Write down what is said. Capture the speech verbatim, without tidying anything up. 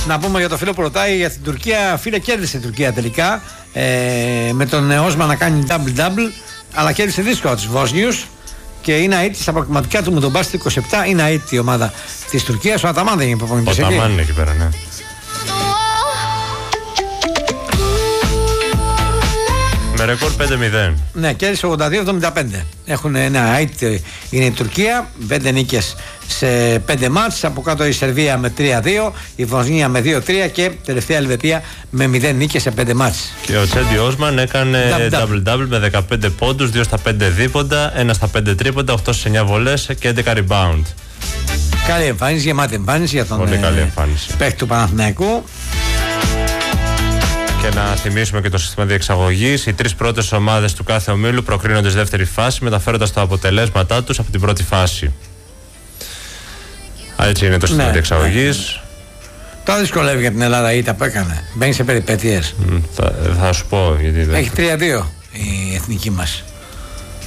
Να πούμε για το φίλο που ρωτάει για την Τουρκία. Φίλε, κέρδισε η Τουρκία τελικά. Ε, με τον Όσμαν να κάνει double-double. Αλλά κέρδισε δύσκολα τους Βόσνιους. Και είναι αίτητη στα προκριματικά του με τον Μπάστι είκοσι επτά. Είναι αίτητη η ομάδα της Τουρκίας. Ο Αταμάν δεν είναι προπονητής. Ο Αταμάν είναι εκεί πέρα, ναι. Με ρεκόρ πέντε μηδέν. Ναι, κέρδισε ογδόντα δύο εβδομήντα πέντε. Έχουν ένα αίτητη είναι η Τουρκία. Πέντε νίκες σε πέντε μάτς. Από κάτω η Σερβία με τρία δύο. Η Βοσνία με δύο τρία. Και τελευταία Ελβετία με μηδέν νίκες σε πέντε μάτς. Και ο Τσέντι Όσμαν έκανε double-double με δεκαπέντε πόντους, δύο στα πέντε δίποντα, ένα στα πέντε τρίποντα, οκτώ στις εννιά βολές και έντεκα rebound. Καλή εμφάνιση, γεμάτη εμφάνιση για τον Πολύ καλή εμφάνιση. παίκτη του Παναθηναϊκού. Και να θυμίσουμε και το σύστημα διεξαγωγής. Οι τρεις πρώτες ομάδες του κάθε ομίλου προκρίνονται στη δεύτερη φάση, μεταφέροντας τα αποτελέσματά τους από την πρώτη φάση. Έτσι είναι το σύστημα ναι, διεξαγωγής. Ναι. Τώρα δυσκολεύει για την Ελλάδα η ήττα που έκανε. Μπαίνει σε περιπέτειες. Mm, θα, θα σου πω γιατί δεν. Έχει τρία δύο η εθνική μας.